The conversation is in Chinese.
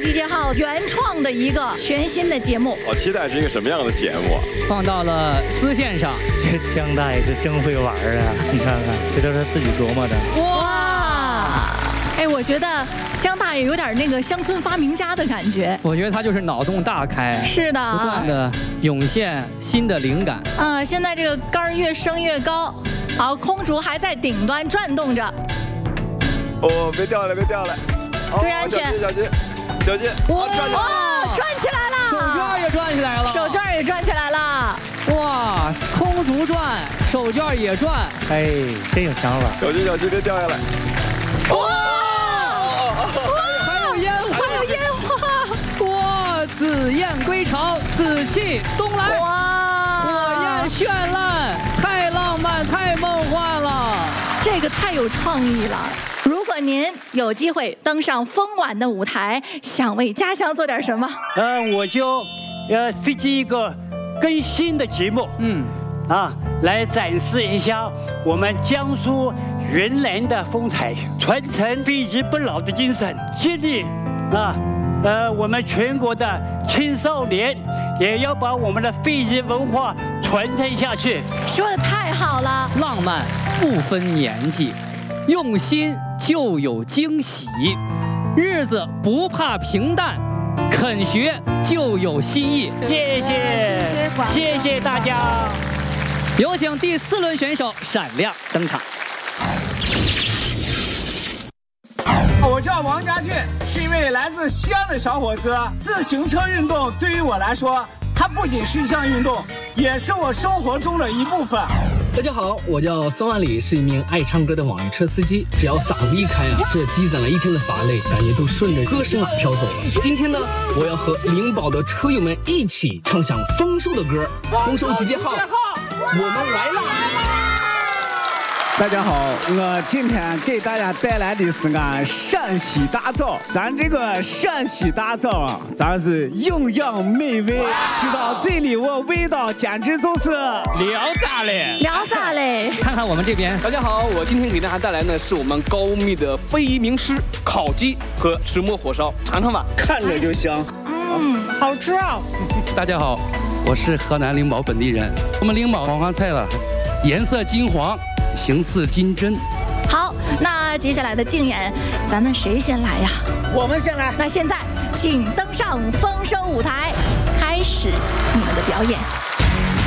DJ 号原创的一个全新的节目。 我期待是一个什么样的节目？ 放到了丝线上。 这江大爷这真会玩啊！你看看，这都是自己琢磨的。 哇！哎，我觉得江大爷有点那个乡村发明家的感觉。 我觉得他就是脑洞大开， 是的， 不断的涌现新的灵感。 现在这个杆儿越升越高，好，空竹还在顶端转动着。 哦，别掉下来，别掉下来！ 注意安全， 小心，小心！ 哇，转起来了！ 手绢也转起来了， 手绢也转起来了。 哇，空竹转，手绢也转， 哎，真有想法。 小心，小心，别掉下来！ 哇！ 还有烟花， 还有烟花！ 哇，紫燕归巢，紫气东来。 哇！ 火焰绚烂，太浪漫，太梦幻了。 这个太有创意了。如果您有机会登上风晚的舞台，想为家乡做点什么？ 我就设计一个更新的节目，来展示一下我们江苏云南的风采，传承非遗不老的精神，激励我们全国的青少年也要把我们的非遗文化传承下去。 说的太好了， 浪漫不分年纪，用心就有惊喜，日子不怕平淡，肯学就有新意。 谢谢大家。 有请第4轮选手闪亮登场。 我叫王家俊，是一位来自西安的小伙子。自行车运动对于我来说，它不仅是一项运动，也是我生活中的一部分。 大家好，我叫孙万里，是一名爱唱歌的网约车司机。只要嗓子一开这积攒了一天的乏累，感觉都顺着歌声飘走了。今天呢，我要和灵宝的车友们一起唱响丰收的歌。丰收集结号，我们来啦！ 大家好，我今天给大家带来的是俺陕西大枣。咱这个陕西大枣啊，咱是营养美味，吃到嘴里我味道简直就是聊炸嘞， 聊炸嘞！ 看看我们这边， 大家好，我今天给大家带来的是我们高密的非遗名师烤鸡和石磨火烧，尝尝吧， 看着就香。 好吃啊！ 大家好，我是河南灵宝本地人。我们灵宝黄花菜了，颜色金黄，形似金针。 好，那接下来的竞演，咱们谁先来呀？ 我们先来。 那现在，请登上丰收舞台，开始你们的表演。